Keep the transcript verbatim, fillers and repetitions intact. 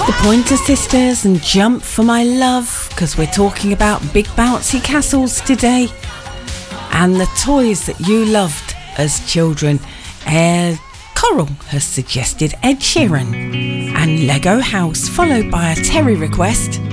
The Pointer Sisters and Jump for My Love, because we're talking about big bouncy castles today and the toys that you loved as children. Uh, Coral has suggested Ed Sheeran and Lego House, followed by a Terry request,